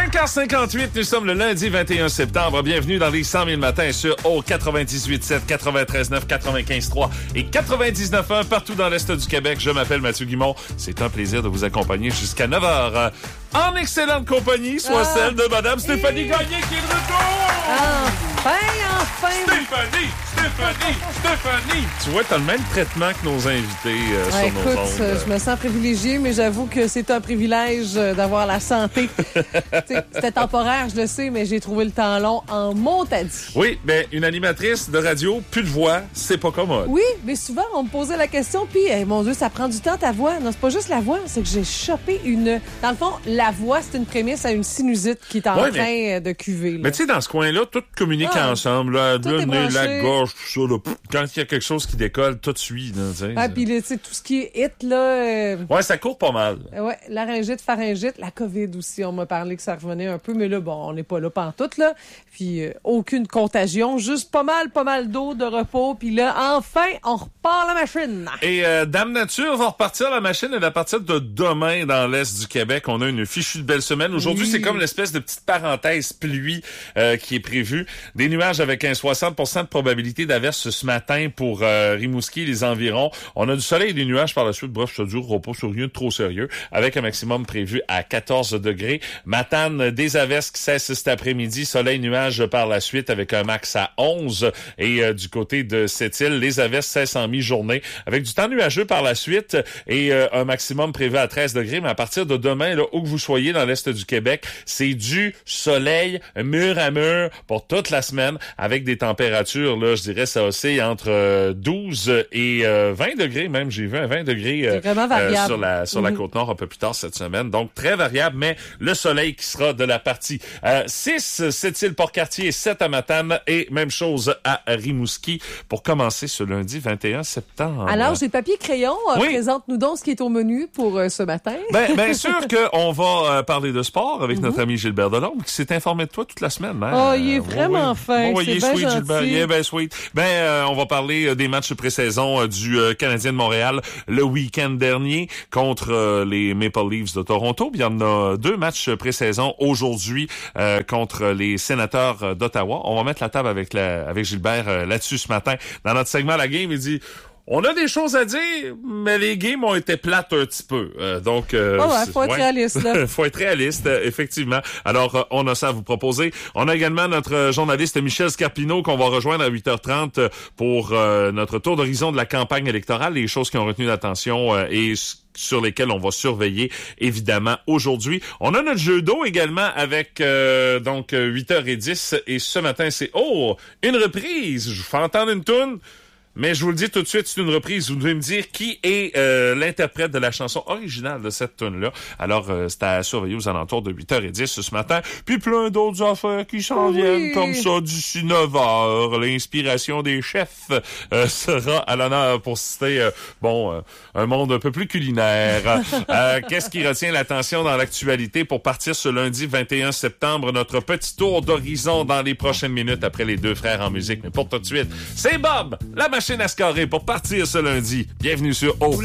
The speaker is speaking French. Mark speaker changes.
Speaker 1: 5h58, nous sommes le lundi 21 septembre. Bienvenue dans les 100 000 matins sur au 98.7, 93.9, 95.3 et 99.1 partout dans l'Est du Québec. Je m'appelle Mathieu Guimond. C'est un plaisir de vous accompagner jusqu'à 9h. En excellente compagnie, soit celle de Madame Stéphanie Gagné qui est de retour!
Speaker 2: Enfin!
Speaker 1: Stéphanie! Tu vois, t'as le même traitement que nos invités sur nos
Speaker 2: écoute,
Speaker 1: ondes.
Speaker 2: je me sens privilégiée, mais j'avoue que c'est un privilège d'avoir la santé. C'était temporaire, je le sais, mais j'ai trouvé le temps long en montadis.
Speaker 1: Oui, mais une animatrice de radio, plus de voix, c'est pas commode.
Speaker 2: Oui, mais souvent, on me posait la question, puis, mon Dieu, ça prend du temps, ta voix. Non, c'est pas juste la voix, c'est que j'ai chopé une... Dans le fond, la voix, c'est une prémisse à une sinusite qui est en train de cuver. Là.
Speaker 1: Mais tu sais, dans ce coin-là, tout communique ensemble. Là, le nez, la gorge, tout ça. Là, quand il y a quelque chose qui décolle, tout suit.
Speaker 2: Puis tu sais, tout ce qui est hit, là...
Speaker 1: Ouais, ça court pas mal.
Speaker 2: Ouais, laryngite, pharyngite, la COVID aussi, on m'a parlé que ça revenait un peu, mais là, bon, on n'est pas là pantoute, là. Puis aucune contagion, juste pas mal d'eau, de repos, puis là, enfin, on repart la machine.
Speaker 1: Et Dame Nature va repartir la machine et à partir de demain dans l'Est du Québec, on a une fichue de belle semaine. Aujourd'hui, c'est comme l'espèce de petite parenthèse pluie qui est prévue. Des nuages avec un 60% de probabilité d'averse ce matin pour Rimouski et les environs. On a du soleil et des nuages par la suite. Bref, je te dis, repos sur rien de trop sérieux, avec un maximum prévu à 14 degrés. Matane, des averses qui cessent cet après-midi. Soleil, nuages par la suite avec un max à 11. Et du côté de Sept-Îles, les averses cessent en mi-journée avec du temps nuageux par la suite et un maximum prévu à 13 degrés. Mais à partir de demain, là, où que vous soyez dans l'Est du Québec, c'est du soleil mur à mur pour toute la semaine avec des températures, là, je dirais, ça oscille entre 12 et 20 degrés même. J'ai vu un 20 degrés sur la Côte-Nord un peu plus tard cette semaine. Donc, très variable, mais le soleil qui sera de la partie. 6, Sept-Îles, Port-Cartier, 7 à Matane et même chose à Rimouski pour commencer ce lundi 21 septembre.
Speaker 2: Alors, j'ai papier crayon.
Speaker 1: Oui.
Speaker 2: Présente-nous donc ce qui est au menu pour ce matin.
Speaker 1: Bien sûr qu'on va parler de sport avec notre ami Gilbert Delorme qui s'est informé de toi toute la semaine. Hein?
Speaker 2: Oh, il est vraiment fin.
Speaker 1: Oh,
Speaker 2: c'est
Speaker 1: il est
Speaker 2: bien
Speaker 1: sweet,
Speaker 2: gentil.
Speaker 1: Gilbert. Il est bien sweet. On va parler des matchs pré-saison du Canadien de Montréal le week-end dernier contre les Maple Leafs de Toronto. Puis il y en a 2 matchs pré-saison aujourd'hui contre les Sénateurs d'Ottawa. On va mettre la table avec Gilbert là-dessus ce matin. Dans notre segment La Game, il dit... On a des choses à dire, mais les games ont été plates un petit peu.
Speaker 2: Faut être réaliste, là.
Speaker 1: Faut être réaliste, effectivement. Alors, on a ça à vous proposer. On a également notre journaliste Michel Scarpino qu'on va rejoindre à 8h30 pour notre tour d'horizon de la campagne électorale, les choses qui ont retenu l'attention et sur lesquels on va surveiller, évidemment, aujourd'hui. On a notre jeu d'eau également avec 8h10. Et ce matin, c'est une reprise. Je vous fais entendre une toune. Mais je vous le dis tout de suite, c'est une reprise. Vous devez me dire qui est l'interprète de la chanson originale de cette tune-là. Alors, c'est à surveiller aux alentours de 8h10 ce matin. Puis plein d'autres affaires qui s'en viennent comme ça d'ici 9h. L'inspiration des chefs sera à l'honneur pour citer, un monde un peu plus culinaire. Qu'est-ce qui retient l'attention dans l'actualité pour partir ce lundi 21 septembre? Notre petit tour d'horizon dans les prochaines minutes après les 2 frères en musique. Mais pour tout de suite, c'est Bob, la machine à scorer pour partir ce lundi. Bienvenue sur O.